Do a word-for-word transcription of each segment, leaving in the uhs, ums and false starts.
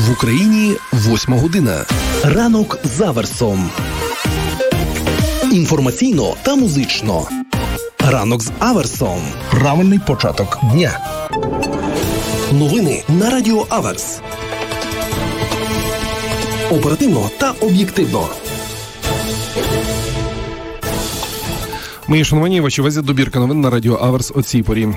В Україні восьма година. Ранок з Аверсом. Інформаційно та музично. Ранок з Аверсом. Правильний початок дня. Новини на Радіо Аверс. Оперативно та об'єктивно. Мої шановані, вашій увазі добірка новин на Радіо Аверс о цій порі.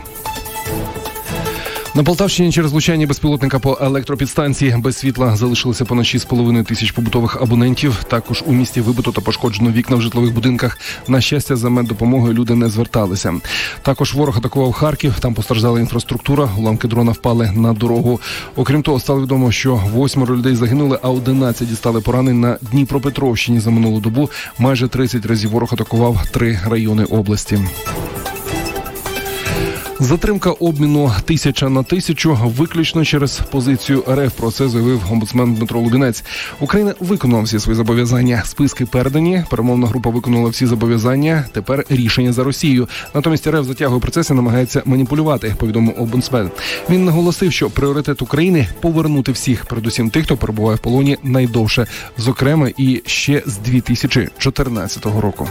На Полтавщині через влучання безпілотника по електропідстанції без світла залишилося понад шість з половиною тисяч побутових абонентів. Також у місті вибито та пошкоджено вікна в житлових будинках. На щастя, за меддопомогою люди не зверталися. Також ворог атакував Харків, там постраждала інфраструктура, уламки дрона впали на дорогу. Окрім того, стало відомо, що восьмеро людей загинули, а одинадцять дістали поранень на Дніпропетровщині за минулу добу. Майже тридцять разів ворог атакував три райони області. Затримка обміну тисяча на тисячу виключно через позицію РФ. Про це заявив омбудсмен Дмитро Лубінець. Україна виконала всі свої зобов'язання. Списки передані, перемовна група виконала всі зобов'язання. Тепер рішення за Росією. Натомість РФ затягує процес і намагається маніпулювати, повідомив омбудсмен. Він наголосив, що пріоритет України – повернути всіх, передусім тих, хто перебуває в полоні найдовше, зокрема і ще з дві тисячі чотирнадцятого року.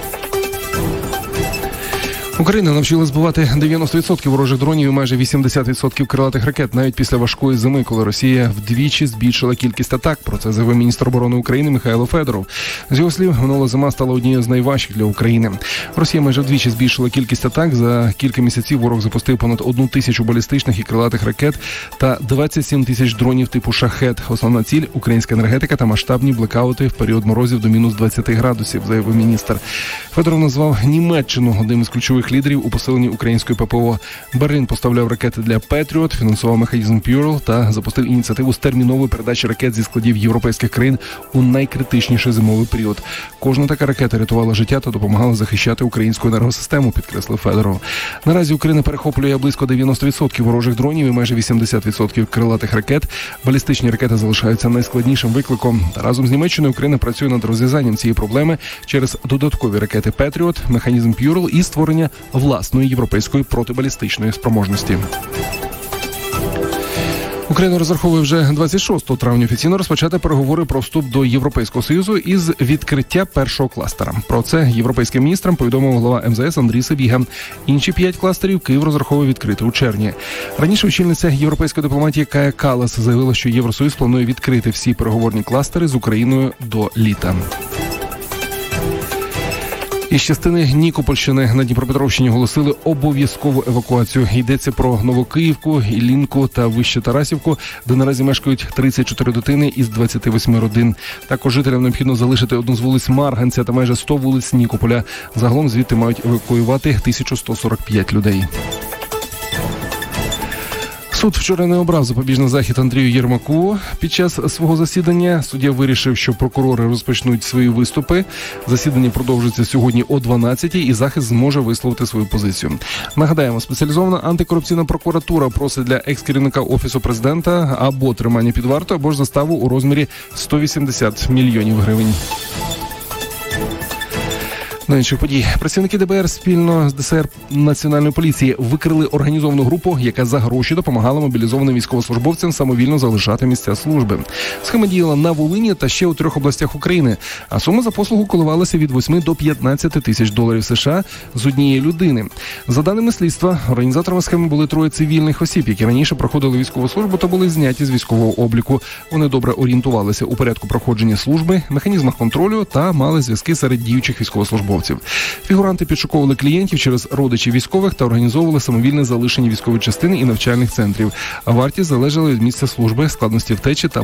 Україна навчила збивати дев'яносто відсотків ворожих дронів і майже вісімдесят відсотків крилатих ракет, навіть після важкої зими, коли Росія вдвічі збільшила кількість атак. Про це заявив міністр оборони України Михайло Федоров. З його слів, минула зима стала однією з найважчих для України. Росія майже вдвічі збільшила кількість атак. За кілька місяців ворог запустив понад одну тисячу балістичних і крилатих ракет та двадцять сім тисяч дронів типу «Шахед». Основна ціль – українська енергетика та масштабні блекаути в період морозів до мінус двадцять градусів, заявив міністр. Федоров назвав Німеччину одним із ключових лідерів у посиленні української ППО. Берлін поставляв ракети для Петріот, фінансував механізм Пюрл та запустив ініціативу з термінової передачі ракет зі складів європейських країн у найкритичніший зимовий період. Кожна така ракета рятувала життя та допомагала захищати українську енергосистему, підкреслив Федоров. Наразі Україна перехоплює близько дев'яносто відсотків ворожих дронів і майже вісімдесят відсотків крилатих ракет. Балістичні ракети залишаються найскладнішим викликом. Та разом з Німеччиною Україна працює над розв'язанням цієї проблеми через додаткові ракети Петріот, механізм Пюрл і створення власної європейської протибалістичної спроможності. Україна розраховує вже двадцять шостого травня офіційно розпочати переговори про вступ до Європейського Союзу із відкриття першого кластера. Про це європейським міністрам повідомив голова ем зе ес Андрій Сибіга. Інші п'ять кластерів Київ розраховує відкрити у червні. Раніше очільниця європейської дипломатії Кая Каллас заявила, що Євросоюз планує відкрити всі переговорні кластери з Україною до літа. Із частини Нікопольщини на Дніпропетровщині оголосили обов'язкову евакуацію. Йдеться про Новокиївку, Іллінку та Вище Тарасівку, де наразі мешкають тридцять чотири дитини із двадцяти восьми родин. Також жителям необхідно залишити одну з вулиць Марганця та майже сто вулиць Нікополя. Загалом звідти мають евакуювати тисячу сто сорок п'ять людей. Суд вчора не обрав запобіжний захід Андрію Єрмаку. Під час свого засідання суддя вирішив, що прокурори розпочнуть свої виступи. Засідання продовжиться сьогодні о дванадцятій, і захист зможе висловити свою позицію. Нагадаємо, спеціалізована антикорупційна прокуратура просить для екс-керівника Офісу президента або тримання під вартою, або ж заставу у розмірі сто вісімдесят мільйонів гривень. На інших подій. Працівники де бе ер спільно з де ес ер Національної поліції викрили організовану групу, яка за гроші допомагала мобілізованим військовослужбовцям самовільно залишати місця служби. Схема діяла на Волині та ще у трьох областях України, а сума за послугу коливалася від восьми до п'ятнадцяти тисяч доларів США з однієї людини. За даними слідства, організаторами схеми були троє цивільних осіб, які раніше проходили військову службу та були зняті з військового обліку. Вони добре орієнтувалися у порядку проходження служби, механізмах контролю та мали зв'язки серед діючих військовослужбовців. Фігуранти підшуковували клієнтів через родичів військових та організовували самовільне залишення військової частини і навчальних центрів. А вартість залежала від місця служби, складності втечі та